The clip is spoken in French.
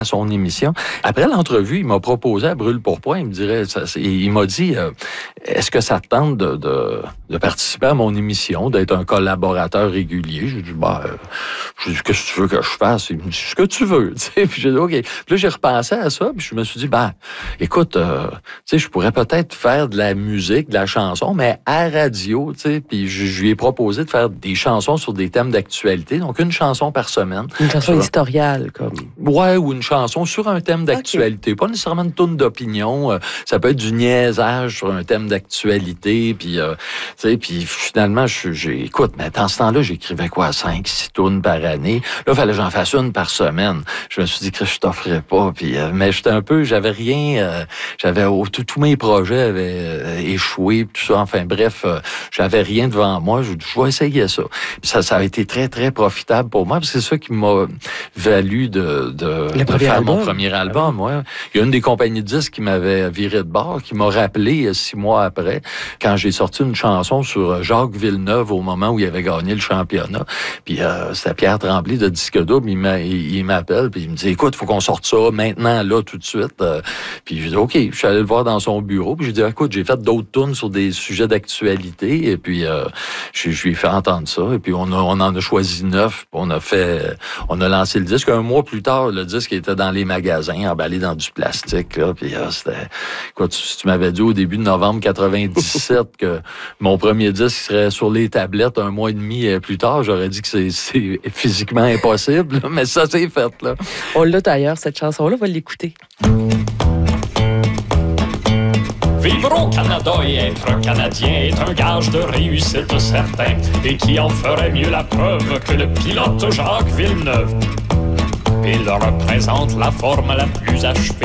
à son émission. Après l'entrevue, il m'a proposé à brûle-pourpoint, il m'a dit, est-ce que ça te tente de participer à mon émission, d'être un collaborateur régulier? J'ai dit, qu'est-ce que tu veux que je fasse? Il me dit, ce que tu veux, tu sais. Puis j'ai dit, OK. Puis là, j'ai repensé à ça, puis je me suis dit, écoute, tu sais, je pourrais peut-être faire de la musique, de la chanson, mais à radio, tu sais. Puis je lui ai proposé de faire des chansons sur des thèmes d'actualité, donc une chanson par semaine. Une chanson éditoriale, comme. Ouais, ou une chanson sur un thème d'actualité. Pas nécessairement une tourne d'opinion. Ça peut être du niaisage sur un thème d'actualité. Puis, tu sais, puis finalement, écoute, mais dans ce temps-là, j'écrivais 5-6 tournes par année. Là, il fallait que j'en fasse une par semaine. Je me suis dit que je t'offrais pas. Puis, mais j'avais rien. Tous mes projets avaient échoué. Tout ça. Enfin, bref, j'avais rien devant moi. Je vais essayer ça. Puis ça a été très, très profitable pour moi. Parce que c'est ça qui m'a valu de faire mon premier album. Ouais. Il y a une des compagnies de disques qui m'avait viré de bord, qui m'a rappelé 6 mois après, quand j'ai sorti une chanson sur Jacques Villeneuve au moment où il avait gagné le championnat. Puis c'était Pierre Tremblay de Disque Double. Il m'appelle, puis il me dit, écoute, il faut qu'on sorte ça maintenant, là, tout de suite. Puis j'ai dit, OK. Je suis allé le voir dans son bureau, puis j'ai dit, écoute, j'ai fait d'autres tunes sur des sujets d'actualité, et puis je lui ai fait entendre ça, et puis on en a choisi 9, on a lancé le disque. Un mois plus tard, le disque était dans les magasins, emballé dans du plastique, là, puis c'était... Écoute, si tu m'avais dit au début de novembre 97 que mon premier disque serait sur les tablettes un mois et demi plus tard, j'aurais dit que c'est physiquement impossible, là, mais ça s'est fait, là. On l'a d'ailleurs, cette chanson-là, on va l'écouter. Vivre au Canada et être Canadien est un gage de réussite certain, et qui en ferait mieux la preuve que le pilote Jacques Villeneuve. Il représente la forme la plus achevée